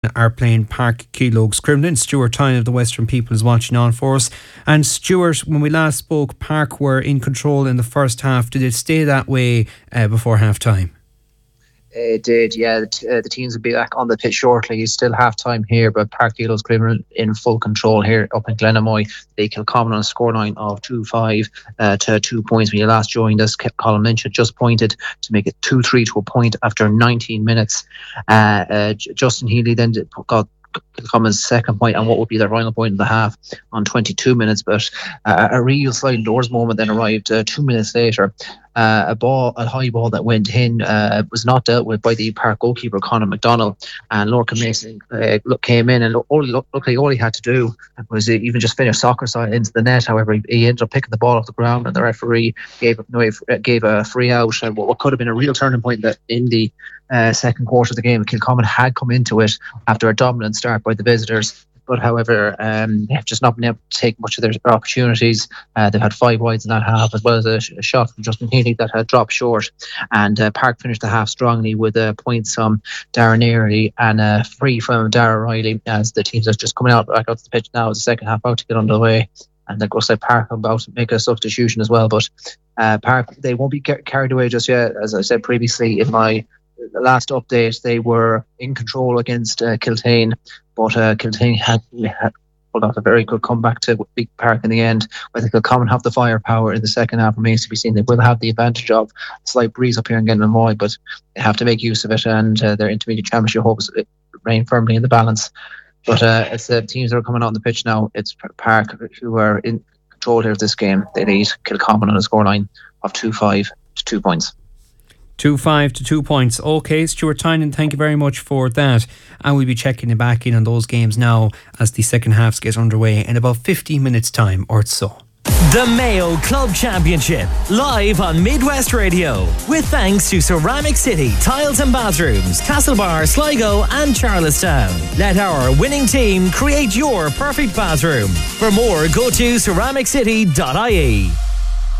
are playing Park Keelogues Crumlin. Stuart Tyne of the Western People is watching on for us. And Stuart, when we last spoke, Park were in control in the first half. Did it stay that way before half time? It did, yeah. The teams will be back on the pitch shortly. It's still half time here, but Park Keelogues Crumlin in full control here up in Glenamoy. They Kilcommon on a scoreline of 2-5 to 2 points. When you last joined us, Colin Lynch had just pointed to make it 2-3 to a point after 19 minutes. Justin Healy then got Kilcommon's second point and what would be their final point in the half on 22 minutes, but a real sliding doors moment then arrived 2 minutes later. A high ball that went in was not dealt with by the Park goalkeeper Conor McDonald, and Lorcan Mason came in and all he had to do was even just finish soccer side into the net. However, he ended up picking the ball off the ground, and the referee gave a free out, and what could have been a real turning point in the second quarter of the game. Kilcommon had come into it after a dominant start by the visitors, but however, they have just not been able to take much of their opportunities. They've had 5 wides in that half, as well as a shot from Justin Healy that had dropped short. And Park finished the half strongly with points from Darren Early and a free from Dara Riley, as the teams are just coming back out to the pitch now as the second half out to get underway. And of course, Park are about to make a substitution as well. But Park, they won't be carried away just yet. As I said previously in my last update, they were in control against Kiltane, but Kiltane had pulled off a very good comeback to beat Park in the end. I think Kilcommon have the firepower in the second half, remains to be seen. They will have the advantage of a slight breeze up here in Glenamoy, but they have to make use of it, and their intermediate championship hopes reign firmly in the balance. But it's the teams that are coming on the pitch now. It's Park who are in control here of this game. They lead Kilcommon on a scoreline of 2-5 to 2 points. 2-5 to 2 points. OK, Stuart Tynan, thank you very much for that. And we'll be checking back in on those games now as the second halves get underway in about 15 minutes' time or so. The Mayo Club Championship, live on Midwest Radio, with thanks to Ceramic City Tiles and Bathrooms, Castlebar, Sligo and Charlestown. Let our winning team create your perfect bathroom. For more, go to ceramiccity.ie.